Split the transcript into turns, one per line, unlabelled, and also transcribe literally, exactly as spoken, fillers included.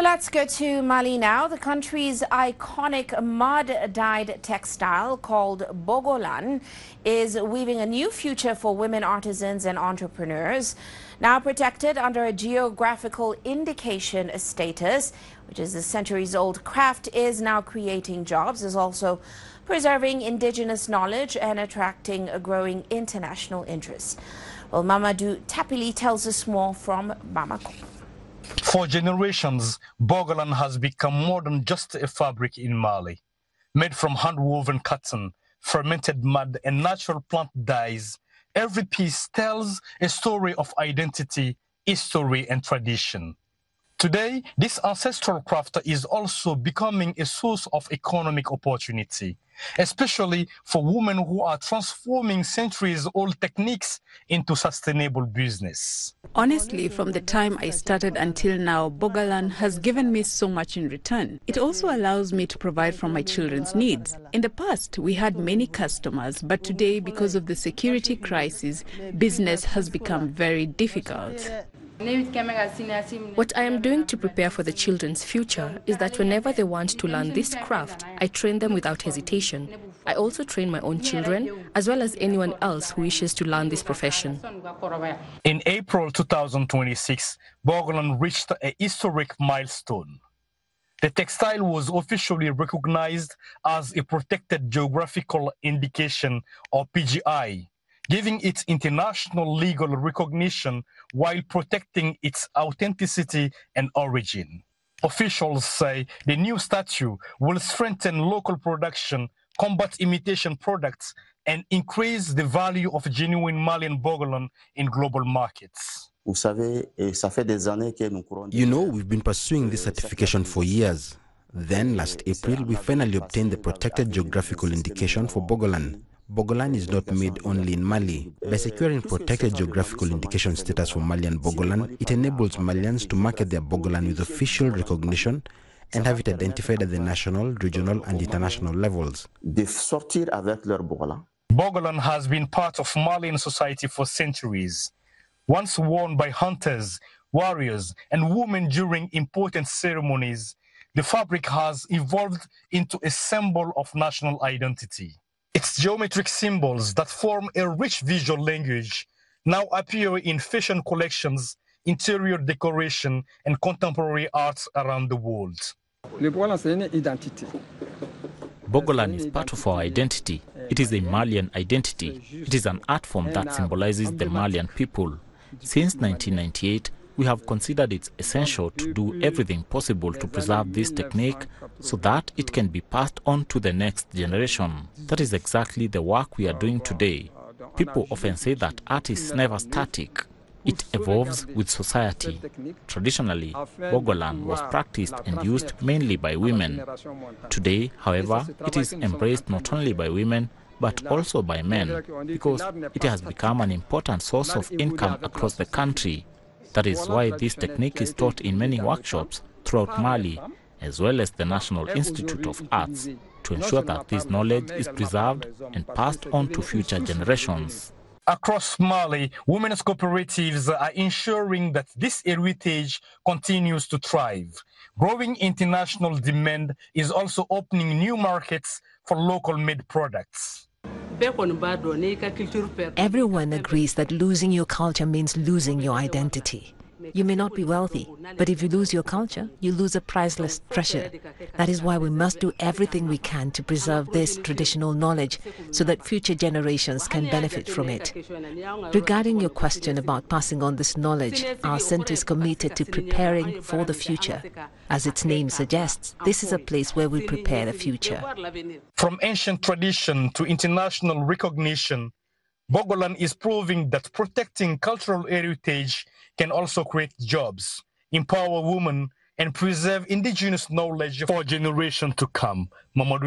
Well, let's go to Mali now. The country's iconic mud-dyed textile called Bogolan is weaving a new future for women artisans and entrepreneurs. Now protected under a geographical indication status, which is a centuries-old craft, is now creating jobs, is also preserving indigenous knowledge and attracting a growing international interest. Well, Mamadou Tapili tells us more from Bamako.
For generations, Bogolan has become more than just a fabric in Mali. Made from hand-woven cotton, fermented mud, and natural plant dyes, every piece tells a story of identity, history, and tradition. Today, this ancestral craft is also becoming a source of economic opportunity, especially for women who are transforming centuries-old techniques into sustainable business.
Honestly, from the time I started until now, Bogolan has given me so much in return. It also allows me to provide for my children's needs. In the past, we had many customers, but today, because of the security crisis, business has become very difficult.
What I am doing to prepare for the children's future is that whenever they want to learn this craft, I train them without hesitation. I also train my own children, as well as anyone else who wishes to learn this profession.
In April two thousand twenty-six, Bogolan reached a historic milestone. The textile was officially recognized as a protected geographical indication, or P G I, giving it international legal recognition while protecting its authenticity and origin. Officials say the new statute will strengthen local production, combat imitation products, and increase the value of genuine Malian Bogolan in global markets.
You know, we've been pursuing this certification for years. Then, last April, we finally obtained the protected geographical indication for Bogolan. Bogolan is not made only in Mali. By securing protected geographical indication status for Malian Bogolan, it enables Malians to market their Bogolan with official recognition and have it identified at the national, regional, and international levels.
Bogolan has been part of Malian society for centuries. Once worn by hunters, warriors, and women during important ceremonies, the fabric has evolved into a symbol of national identity. Its geometric symbols that form a rich visual language now appear in fashion collections, interior decoration, and contemporary arts around the world.
Bogolan is part of our identity. It is a Malian identity. It is an art form that symbolizes the Malian people. Since nineteen ninety-eight, we have considered it essential to do everything possible to preserve this technique so that it can be passed on to the next generation. That is exactly the work we are doing today. People often say that art is never static. It evolves with society. Traditionally, Bogolan was practiced and used mainly by women. Today, however, it is embraced not only by women, but also by men, because it has become an important source of income across the country. That is why this technique is taught in many workshops throughout Mali, as well as the National Institute of Arts, to ensure that this knowledge is preserved and passed on to future generations.
Across Mali, women's cooperatives are ensuring that this heritage continues to thrive. Growing international demand is also opening new markets for local-made products.
Everyone agrees that losing your culture means losing your identity. You may not be wealthy, but if you lose your culture, you lose a priceless treasure. That is why we must do everything we can to preserve this traditional knowledge so that future generations can benefit from it. Regarding your question about passing on this knowledge, our center is committed to preparing for the future. As its name suggests, this is a place where we prepare the future.
From ancient tradition to international recognition, Bogolan is proving that protecting cultural heritage can also create jobs, empower women, and preserve indigenous knowledge for generations to come. Mamadou